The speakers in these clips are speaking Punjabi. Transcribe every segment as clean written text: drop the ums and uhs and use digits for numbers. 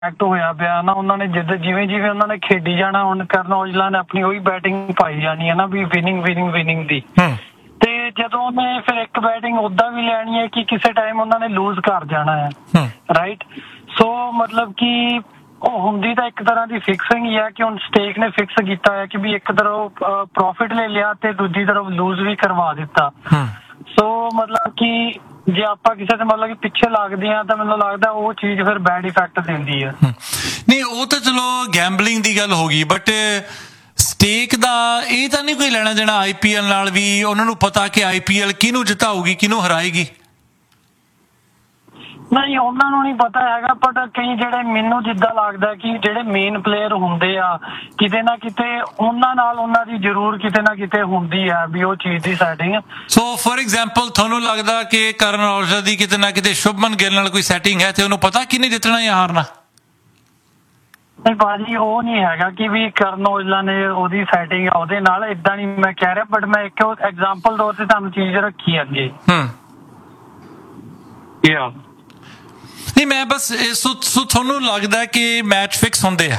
ਇਫੈਕਟ ਹੋਇਆ ਪਿਆ ਨਾ। ਉਹਨਾਂ ਨੇ ਜਿਵੇਂ ਜਿਵੇਂ ਉਹਨਾਂ ਨੇ ਖੇਡੀ ਜਾਣਾ, ਹੁਣ ਕਰਨ ਔਜਲਾ ਨੇ ਆਪਣੀ ਉਹੀ ਬੈਟਿੰਗ ਪਾਈ ਜਾਣੀ ਹੈ ਨਾ ਵੀ ਵਿਨਿੰਗ ਦੀ। ਤੇ ਜਦੋਂ ਉਹਨੇ ਫਿਰ ਇੱਕ ਬੈਟਿੰਗ ਓਦਾਂ ਵੀ ਲੈਣੀ ਹੈ ਕਿ ਕਿਸੇ ਟਾਈਮ ਉਹਨਾਂ ਨੇ ਲੂਜ਼ ਕਰ ਜਾਣਾ ਹੈ, ਰਾਈਟ। ਸੋ ਮਤਲਬ ਕਿ ਉਹ ਹੁੰਦੀ ਤਾਂ ਇੱਕ ਤਰ੍ਹਾਂ ਦੀ ਫਿਕਸਿੰਗ ਹੀ ਹੈ ਕਿ ਹੁਣ ਸਟੇਕ ਨੇ ਫਿਕਸ ਕੀਤਾ ਹੈ ਕਿ ਵੀ ਇੱਕ ਤਰ੍ਹਾਂ ਪ੍ਰੋਫਿਟ ਲੈ ਲਿਆ ਤੇ ਦੂਜੀ ਤਰਫ ਲੂਜ਼ ਵੀ ਕਰਵਾ ਦਿੱਤਾ। ਸੋ ਮਤਲਬ ਕਿ ਜੇ ਆਪਾਂ ਕਿਸੇ ਤੇ ਮਤਲਬ ਕਿ ਪਿੱਛੇ ਲੱਗਦੇ ਆ ਤਾਂ ਮੈਨੂੰ ਲੱਗਦਾ ਉਹ ਚੀਜ਼ ਫਿਰ ਬੈਡ ਇਫੈਕਟ ਦਿੰਦੀ ਹੈ। ਨਹੀਂ ਉਹ ਤਾਂ ਚਲੋ ਗੈਂਬਲਿੰਗ ਦੀ ਗੱਲ ਹੋ ਗਈ, ਬਟ ਸਟੇਕ ਦਾ ਇਹ ਤਾਂ ਨਹੀਂ ਕੋਈ ਲੈਣਾ ਦੇਣਾ IPL ਨਾਲ ਵੀ? ਉਹਨਾਂ ਨੂੰ ਪਤਾ ਕਿ IPL ਕਿਹਨੂੰ ਜਿਤਾਊਗੀ ਕਿਹਨੂੰ ਹਰਾਏਗੀ? ਨਹੀਂ ਉਹਨਾਂ ਨੂੰ ਨਹੀਂ ਪਤਾ ਹੈਗਾ, ਬਟ ਕਈ ਜਿਹੜੇ ਮੈਨੂੰ ਜਿੱਦਾਂ ਲੱਗਦਾ ਕਿ ਜਿਹੜੇ ਮੇਨ ਪਲੇਅਰ ਹੁੰਦੇ ਆ ਕਿਤੇ ਨਾ ਕਿਤੇ ਉਹਨਾਂ ਨਾਲ ਉਹਨਾਂ ਦੀ ਜ਼ਰੂਰ ਕਿਤੇ ਨਾ ਕਿਤੇ ਹੁੰਦੀ ਆ ਵੀ ਉਹ ਚੀਜ਼ ਦੀ ਸੈਟਿੰਗ। ਸੋ ਫॉर ਐਗਜ਼ਾਮਪਲ ਤੁਹਾਨੂੰ ਲੱਗਦਾ ਕਿ ਕਰਨ ਔਜਲਾ ਦੀ ਕਿਤੇ ਨਾ ਕਿਤੇ ਸ਼ੁਭਮਨ ਗਿੱਲ ਨਾਲ ਕੋਈ ਸੈਟਿੰਗ ਹੈ ਤੇ ਉਹਨੂੰ ਪਤਾ ਕਿਹਨੇ ਜਿੱਤਣਾ ਜਾਂ ਹਾਰਨਾ? ਨਹੀਂ ਭਾਜੀ ਉਹ ਨਹੀਂ ਹੈਗਾ ਕਿ ਵੀ ਕਰਨ ਔਜਲਾ ਨੇ ਉਹਦੀ ਸੈਟਿੰਗ ਆ ਉਹਦੇ ਨਾਲ, ਏਦਾਂ ਨਹੀਂ ਮੈਂ ਕਹਿ ਰਿਹਾ, ਬਟ ਮੈਂ ਇੱਕ ਐਗਜ਼ਾਮਪਲ ਤੌਰ ਤੇ ਤੁਹਾਨੂੰ ਚੀਜ਼ ਰੱਖੀ ਅੱਗੇ। ਨਹੀਂ ਮੈਂ ਬਸ ਤੁਹਾਨੂੰ ਲੱਗਦਾ ਕਿ ਮੈਚ ਫਿਕਸ ਹੁੰਦੇ ਆ?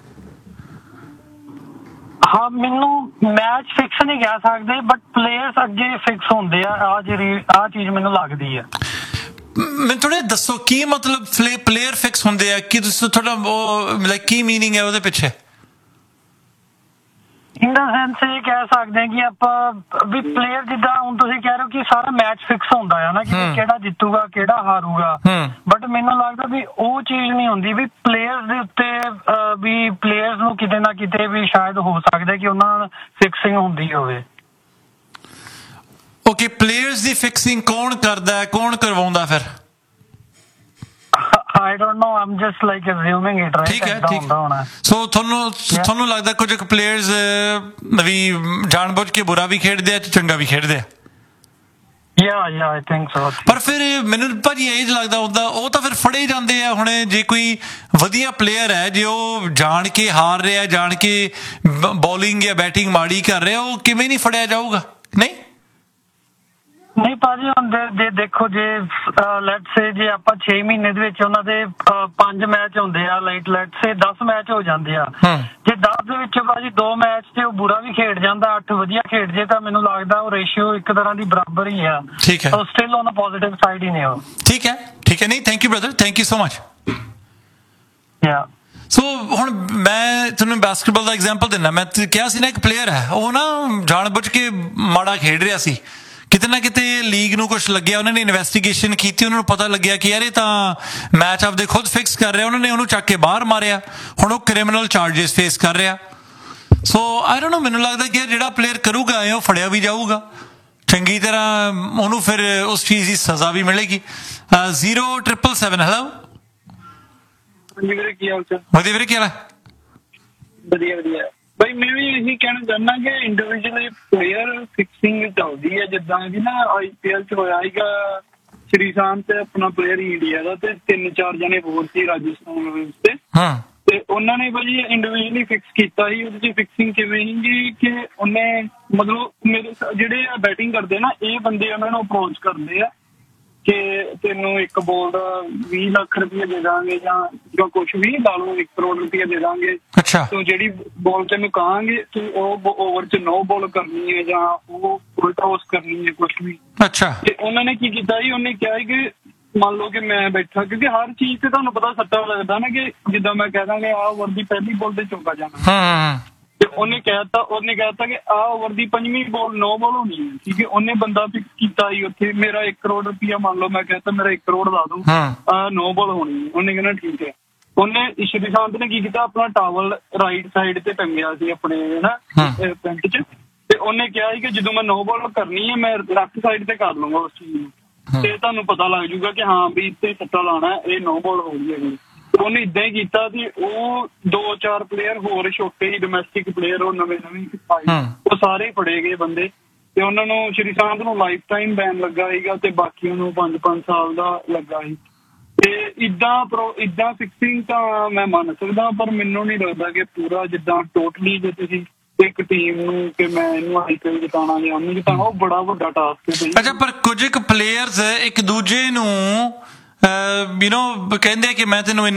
ਹਾਂ ਮੈਨੂੰ ਮੈਚ ਫਿਕਸ ਨਹੀਂ ਕਹਿ ਸਕਦੇ, ਬਟ ਪਲੇਅਰਸ ਅੱਗੇ ਫਿਕਸ ਹੁੰਦੇ ਆ। ਆਹ ਚੀਜ਼ ਮੈਨੂੰ ਲੱਗਦੀ ਆ। ਮੈਨੂੰ ਥੋੜਾ ਦੱਸੋ ਕੀ ਮਤਲਬ ਪਲੇਅਰ ਫਿਕਸ ਹੁੰਦੇ ਆ? ਕੀ ਤੁਸੀਂ ਥੋੜਾ ਲਾਈਕ ਕੀ ਮੀਨਿੰਗ ਹੈ ਉਹਦੇ ਪਿੱਛੇ? ਇਨ ਦਾ ਸੈਂਸ ਇਹ ਕਹਿ ਸਕਦੇ ਕਿ ਆਪਾਂ ਵੀ ਪਲੇਅਰ ਜਿੱਦਾਂ ਹੁਣ ਤੁਸੀਂ ਕਹਿ ਰਹੇ ਹੋ ਕਿ ਸਾਰਾ ਮੈਚ ਫਿਕਸ ਹੁੰਦਾ ਆ ਨਾ ਕਿ ਕਿਹੜਾ ਜਿੱਤੂਗਾ ਕਿਹੜਾ ਹਾਰੂਗਾ, ਬਟ ਮੈਨੂੰ ਲੱਗਦਾ ਵੀ ਉਹ ਚੀਜ਼ ਨਹੀਂ ਹੁੰਦੀ ਵੀ ਪਲੇਅਰਸ ਦੇ ਉੱਤੇ ਵੀ ਪਲੇਅਰਸ ਨੂੰ ਕਿਤੇ ਨਾ ਕਿਤੇ ਵੀ ਸ਼ਾਇਦ ਹੋ ਸਕਦਾ ਕਿ ਉਹਨਾਂ ਨਾਲ ਫਿਕਸਿੰਗ ਹੁੰਦੀ ਹੋਵੇ। ਓਕੇ, ਪਲੇਅਰਸ ਦੀ ਫਿਕਸਿੰਗ ਕੌਣ ਕਰਦਾ, ਕੌਣ ਕਰਵਾਉਂਦਾ ਫਿਰ? I don't know, I'm just like assuming it, right? ਠੀਕ ਹੈ। ਸੋ ਤੁਹਾਨੂੰ ਲੱਗਦਾ ਕੁਝ ਪਲੇਅਰਸ ਵੀ ਜਾਣਬੁੱਝ ਕੇ ਬੁਰਾ ਵੀ ਖੇਡਦੇ ਆ ਤੇ ਚੰਗਾ ਵੀ ਖੇਡਦੇ ਆ? Yeah, I think so. ਪਰ ਫਿਰ ਮੈਨੂੰ ਭਾਜੀ ਇਹ ਲੱਗਦਾ ਹੁੰਦਾ ਉਹ ਤਾਂ ਫਿਰ ਫੜੇ ਜਾਂਦੇ ਆ। ਹੁਣ ਜੇ ਕੋਈ ਵਧੀਆ ਪਲੇਅਰ ਹੈ ਜੇ ਉਹ ਜਾਣ ਕੇ ਹਾਰ ਰਿਹਾ, ਜਾਣ ਕੇ ਬੋਲਿੰਗ ਜਾਂ ਬੈਟਿੰਗ ਮਾੜੀ ਕਰ ਰਿਹਾ, ਉਹ ਕਿਵੇਂ ਨਹੀਂ ਫੜਿਆ ਜਾਊਗਾ? ਨਹੀਂ ਭਾਜੀ ਹੁਣ ਦੇਖੋ ਜੇ ਲੈਟਸ ਸੇ ਜੇ ਆਪਾਂ 6 ਮਹੀਨੇ ਦੇ ਵਿੱਚ ਉਹਨਾਂ ਦੇ 5 ਮੈਚ ਹੁੰਦੇ ਆ, ਲੈਟਸ ਸੇ 10 ਮੈਚ ਹੋ ਜਾਂਦੇ ਆ। ਜੇ 10 ਦੇ ਵਿੱਚ ਭਾਜੀ 2 ਮੈਚ ਤੇ ਉਹ ਬੁਰਾ ਵੀ ਖੇਡ ਜਾਂਦਾ, 8 ਵਧੀਆ ਖੇਡ ਜੇ, ਤਾਂ ਮੈਨੂੰ ਲੱਗਦਾ ਉਹ ਰੇਸ਼ੀਓ ਇੱਕ ਤਰ੍ਹਾਂ ਦੀ ਬਰਾਬਰ ਹੀ ਆ। ਠੀਕ ਹੈ, ਸਟਿਲ ਔਨ ਪੋਜ਼ਿਟਿਵ ਸਾਈਡ ਹੀ ਨੇ ਉਹ। ਠੀਕ ਹੈ ਨਹੀਂ thank you brother, thank you so much. ਸੋ ਹੁਣ ਮੈਂ ਤੁਹਾਨੂੰ ਬਾਸਕਟਬਾਲ ਦਾ ਐਗਜ਼ਾਮਪਲ ਦਿੰਦਾ। ਮੈਂ ਕਿਹਾ ਸੀ ਨਾ ਇੱਕ ਪਲੇਅਰ ਹੈ ਉਹ ਨਾ ਜਾਣ-ਬੁੱਝ ਕੇ ਮਾੜਾ ਖੇਡ ਰਿਹਾ ਸੀ, ਕਿਤੇ ਨਾ ਕਿਤੇ ਲੀਗ ਨੂੰ ਕੁਛ ਲੱਗਿਆ, ਉਹਨਾਂ ਨੇ ਇਨਵੈਸਟੀਗੇਸ਼ਨ ਕੀਤੀ, ਉਹਨਾਂ ਨੂੰ ਪਤਾ ਲੱਗਿਆ ਕਿ ਯਾਰ ਇਹ ਤਾਂ ਮੈਚ ਆਪਦੇ ਖੁਦ ਫਿਕਸ ਕਰ ਰਿਹਾ, ਉਹਨਾਂ ਨੇ ਉਹਨੂੰ ਚੱਕ ਕੇ ਬਾਹਰ ਮਾਰਿਆ, ਹੁਣ ਉਹ ਕ੍ਰਿਮੀਨਲ ਚਾਰਜਿਸ ਫੇਸ ਕਰ ਰਿਹਾ। ਸੋ ਆਈ ਡੋਨਟ ਨੋ, ਮੈਨੂੰ ਲੱਗਦਾ ਕਿ ਜਿਹੜਾ ਪਲੇਅਰ ਕਰੂਗਾ ਉਹ ਫੜਿਆ ਵੀ ਜਾਊਗਾ ਚੰਗੀ ਤਰ੍ਹਾਂ, ਉਹਨੂੰ ਫਿਰ ਉਸ ਚੀਜ਼ ਦੀ ਸਜ਼ਾ ਵੀ ਮਿਲੇਗੀ। 0777 ਹੈਲੋ ਵਧੀਆ ਵੀਰੇ, ਕੀ ਹਾਲ ਹੈ? ਵਧੀਆ ਭਾਈ ਮੈਂ ਵੀ ਇਹੀ ਕਹਿਣਾ ਚਾਹੁੰਦਾ ਕਿ ਇੰਡੀਵਿਜੂਅਲੀ ਪਲੇਅਰ ਫਿਕਸਿੰਗ ਚੱਲਦੀ ਹੈ, ਜਿੱਦਾਂ ਕਿ ਨਾ IPL 'ਚ ਹੋਇਆ ਸੀਗਾ ਸ਼੍ਰੀਸ਼ਾਂਤ ਤੇ ਆਪਣਾ ਪਲੇਅਰ ਇੰਡੀਆ ਦਾ ਤੇ 3-4 ਜਣੇ ਹੋਰ ਸੀ ਰਾਜਸਥਾਨ ਰੋਇਲਸ ਤੇ ਉਹਨਾਂ ਨੇ ਭਾਜੀ ਇੰਡੀਵਿਜੂਅਲੀ ਫਿਕਸ ਕੀਤਾ ਸੀ। ਉਹਦੇ 'ਚ ਫਿਕਸਿੰਗ ਕਿਵੇਂ ਸੀਗੀ ਕਿ ਉਹਨੇ ਮਤਲਬ ਮੇਰੇ ਜਿਹੜੇ ਬੈਟਿੰਗ ਕਰਦੇ ਨਾ ਇਹ ਬੰਦੇ ਉਹਨਾਂ ਨੂੰ ਅਪਰੋਚ ਕਰਦੇ ਆ ਕਿ ਤੈਨੂੰ ਇੱਕ ਬੋਲ ਦਾ 20 ਲੱਖ ਰੁਪਏ ਦੇ ਦਾਂਗੇ ਜਾਂ ਕੁਛ ਵੀ ਲਾ ਲਓ, 1 ਕਰੋੜ ਰੁਪਏ ਦੇ ਦਾਂਗੇ। ਤੂੰ ਜਿਹੜੀ ਬੋਲ ਤੈਨੂੰ ਕਹਾਂਗੇ ਤੂੰ ਉਹ ਓਵਰ 'ਚ 9 ਬੋਲ ਕਰਨੀ ਹੈ ਜਾਂ ਉਹ ਫੁੱਲ ਟੌਸ ਕਰਨੀ ਹੈ, ਕੁਛ ਵੀ। ਤੇ ਉਹਨਾਂ ਨੇ ਕੀ ਕੀਤਾ ਜੀ, ਉਹਨੇ ਕਿਹਾ ਕਿ ਮੰਨ ਲਓ ਕਿ ਮੈਂ ਬੈਠਾ, ਕਿਉਂਕਿ ਹਰ ਚੀਜ਼ ਤੇ ਤੁਹਾਨੂੰ ਪਤਾ ਸੱਟਾ ਲੱਗਦਾ ਨਾ, ਕਿ ਜਿੱਦਾਂ ਮੈਂ ਕਹਿ ਦਾਂਗੇ ਆਹ ਓਵਰ ਦੀ ਪਹਿਲੀ ਬੋਲ ਤੇ ਚੌਕਾ ਜਾਣਾ, ਤੇ ਉਹਨੇ ਕਹਿਤਾ ਕਿ ਆਹ ਓਵਰ ਦੀ 5ਵੀਂ ਬੋਲ 9 ਬੋਲ ਹੋਣੀ ਹੈ, ਠੀਕ ਹੈ। ਉਹਨੇ ਬੰਦਾ ਫਿਕਸ ਕੀਤਾ ਜੀ ਉੱਥੇ, ਮੇਰਾ 1 ਕਰੋੜ ਰੁਪਇਆ ਮੰਨ ਲਓ ਮੈਂ ਕਹਿਤਾ ਮੇਰਾ 1 ਕਰੋੜ ਲਾ ਦੂੰ, ਆਹ 9 ਬੋਲ ਹੋਣੀ ਹੈ। ਉਹਨੇ ਕਹਿਣਾ ਠੀਕ ਹੈ। ਉਹਨੇ ਸ਼੍ਰੀਸ਼ਾਂਤ ਨੇ ਕੀ ਕੀਤਾ, ਆਪਣਾ ਟਾਵਲ ਰਾਈਟ ਸਾਈਡ ਤੇ ਟੰਗਿਆ ਸੀ ਆਪਣੇ ਨਾ ਪੈਂਟ 'ਚ, ਤੇ ਉਹਨੇ ਕਿਹਾ ਸੀ ਕਿ ਜਦੋਂ ਮੈਂ 9 ਬੋਲ ਕਰਨੀ ਹੈ ਮੈਂ ਲੈਫਟ ਸਾਈਡ ਤੇ ਕਰ ਲੂੰਗਾ ਉਸ ਚੀਜ਼ ਨੂੰ, ਤੇ ਤੁਹਾਨੂੰ ਪਤਾ ਲੱਗ ਜੂਗਾ ਕਿ ਹਾਂ ਵੀ ਇੱਥੇ ਸੱਟਾ ਲਾਉਣਾ, ਇਹ 9 ਬੋਲ ਹੋ ਗਈ ਹੈਗੀ। ਉਹਨੇ ਏਦਾਂ ਹੀ ਕੀਤਾ ਸੀ। ਉਹ 2-4 ਪਲੇਅਰ ਹੋਰ ਛੋਟੇ ਹੀ ਡੋਮੈਸਟਿਕ ਪਲੇਅਰ ਉਹ ਨਵੇਂ ਉਹ ਸਾਰੇ ਫੜੇ ਗਏ ਬੰਦੇ, ਤੇ ਉਹਨਾਂ ਨੂੰ ਸ਼੍ਰੀਸ਼ਾਂਤ ਨੂੰ ਲਾਈਫ ਟਾਈਮ ਬੈਨ ਲੱਗਾ ਸੀਗਾ ਤੇ ਬਾਕੀਆਂ ਨੂੰ 5-5 ਸਾਲ ਦਾ ਲੱਗਾ ਸੀ। ਤੇ ਇੱਦਾਂ ਫਿਕਸਿੰਗ ਤਾਂ ਮੈਂ ਮੰਨ ਸਕਦਾ, ਪਰ ਮੈਨੂੰ ਨਹੀਂ ਲੱਗਦਾ ਕਿ ਪੂਰਾ ਜਿੱਦਾਂ ਟੋਟਲੀ ਜੇ ਤੁਸੀਂ ਇੱਕ ਟੀਮ ਨੂੰ ਕਿ ਮੈਂ ਇਹਨੂੰ IPL ਜਿਤਾਉਣਾ ਜਾਂ ਉਹਨੂੰ ਜਿਤਾਉਣਾ, ਉਹ ਬੜਾ ਵੱਡਾ ਟਾਸਕ ਹੈ। ਅੱਛਾ, ਪਰ ਕੁਝ ਪਲੇਅਰਸ ਇੱਕ ਦੂਜੇ ਨੂੰ ਕਹਿੰਦੇ ਕਿ ਮੈਂ ਤੈਨੂੰ